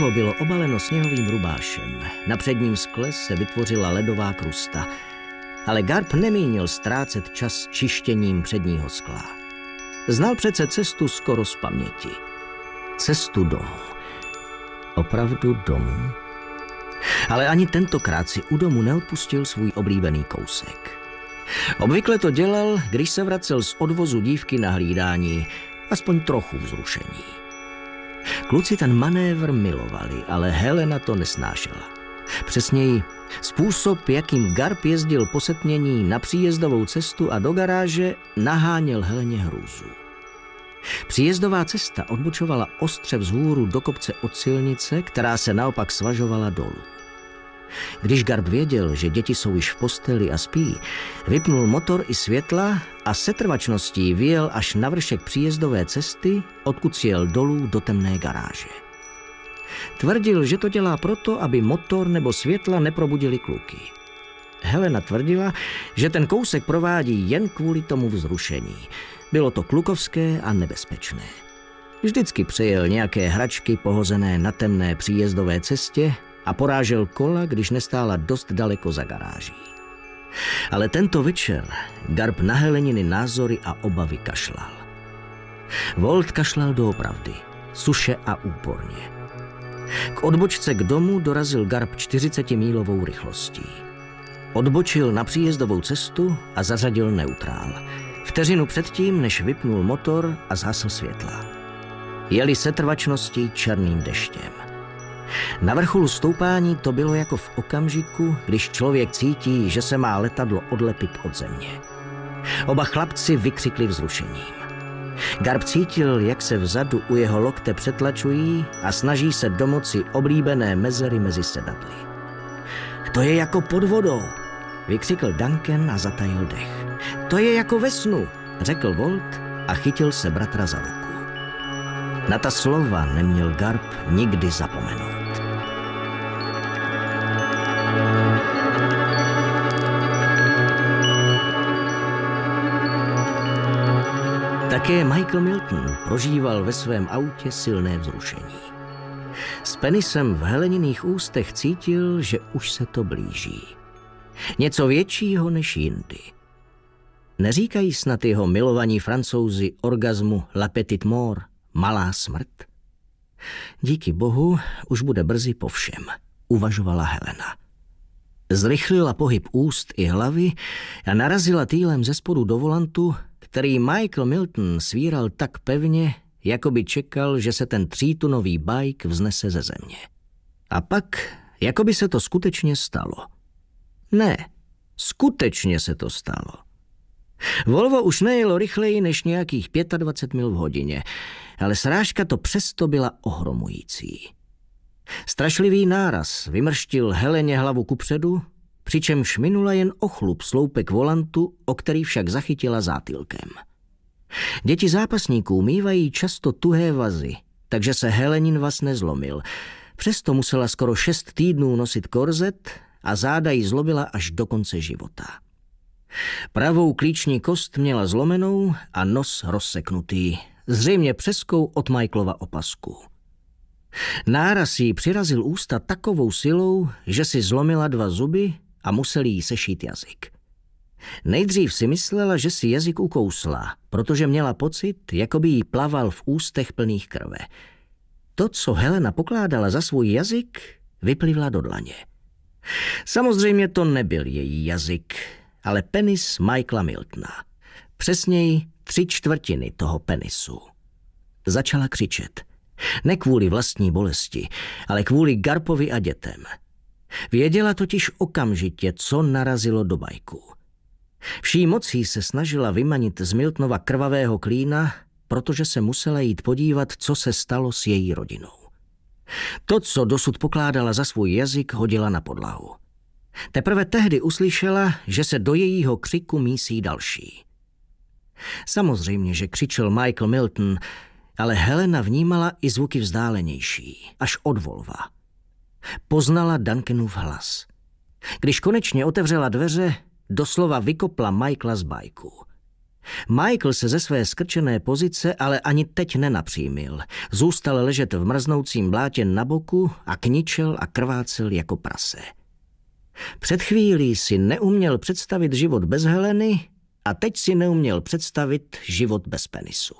bylo obaleno sněhovým rubášem. Na předním skle se vytvořila ledová krusta. Ale Garb nemínil ztrácet čas čištěním předního skla. Znal přece cestu skoro z paměti. Cestu domů. Opravdu domů? Ale ani tentokrát si u domu neodpustil svůj oblíbený kousek. Obvykle to dělal, když se vracel z odvozu dívky na hlídání, aspoň trochu vzrušení. Kluci ten manévr milovali, ale Helena to nesnášela. Přesněji, způsob, jakým Garb jezdil po setmění na příjezdovou cestu a do garáže, naháněl Heleně hrůzu. Příjezdová cesta odbočovala ostře vzhůru do kopce od silnice, která se naopak svažovala dolů. Když Garb věděl, že děti jsou již v posteli a spí, vypnul motor i světla a setrvačností vyjel až na vršek příjezdové cesty, odkud sjel dolů do temné garáže. Tvrdil, že to dělá proto, aby motor nebo světla neprobudili kluky. Helena tvrdila, že ten kousek provádí jen kvůli tomu vzrušení. Bylo to klukovské a nebezpečné. Vždycky přejel nějaké hračky pohozené na temné příjezdové cestě a porážel kola, když nestála dost daleko za garáží. Ale tento večer Garb na Heleniny názory a obavy kašlal. Walt kašlal doopravdy, suše a úporně. K odbočce k domu dorazil Garb 40mílovou rychlostí. Odbočil na příjezdovou cestu a zařadil neutrál. Vteřinu předtím, než vypnul motor a zhasl světla. Jeli setrvačností černým deštěm. Na vrcholu stoupání to bylo jako v okamžiku, když člověk cítí, že se má letadlo odlepit od země. Oba chlapci vykřikli vzrušením. Garb cítil, jak se vzadu u jeho lokte přetlačují a snaží se domoci oblíbené mezery mezi sedadly. To je jako pod vodou, vykřikl Duncan a zatajil dech. To je jako ve snu, řekl Walt a chytil se bratra za ruku. Na ta slova neměl Garb nikdy zapomenout. Také Michael Milton prožíval ve svém autě silné vzrušení. S penisem v Heleniných ústech cítil, že už se to blíží. Něco většího než jindy. Neříkají snad jeho milovaní Francouzi orgazmu La Petite Mort, malá smrt? Díky bohu, už bude brzy po všem, uvažovala Helena. Zrychlila pohyb úst i hlavy a narazila týlem ze spodu do volantu, který Michael Milton svíral tak pevně, jako by čekal, že se ten 3tunový bajk vznese ze země. A pak, jako by se to skutečně stalo. Ne, skutečně se to stalo. Volvo už nejelo rychleji než nějakých 25 mil v hodině, ale srážka to přesto byla ohromující. Strašlivý náraz vymrštil Heleně hlavu kupředu, přičemž minula jen o chlup sloupek volantu, o který však zachytila zátylkem. Děti zápasníků mívají často tuhé vazy, takže se Helenin vaz nezlomil. Přesto musela skoro 6 týdnů nosit korzet a záda jí zlobila až do konce života. Pravou klíční kost měla zlomenou a nos rozseknutý, zřejmě přeskou od Michaelova opasku. Náraz jí přirazil ústa takovou silou, že si zlomila 2 zuby a museli jí sešít jazyk. Nejdřív si myslela, že si jazyk ukousla, protože měla pocit, jako by jí plaval v ústech plných krve. To, co Helena pokládala za svůj jazyk, vyplivla do dlaně. Samozřejmě to nebyl její jazyk, ale penis Michaela Miltona. Přesněji 3/4 toho penisu. Začala křičet. Ne kvůli vlastní bolesti, ale kvůli Garbovi a dětem. Věděla totiž okamžitě, co narazilo do bajku. Vší mocí se snažila vymanit z Miltonova krvavého klína, protože se musela jít podívat, co se stalo s její rodinou. To, co dosud pokládala za svůj jazyk, hodila na podlahu. Teprve tehdy uslyšela, že se do jejího křiku mísí další. Samozřejmě, že křičel Michael Milton, ale Helena vnímala i zvuky vzdálenější, až od Volva. Poznala Duncanův hlas. Když konečně otevřela dveře, doslova vykopla Michaela z bajku. Michael se ze své skrčené pozice ale ani teď nenapřímil. Zůstal ležet v mrznoucím blátě na boku a kničel a krvácel jako prase. Před chvílí si neuměl představit život bez Heleny a teď si neuměl představit život bez penisu.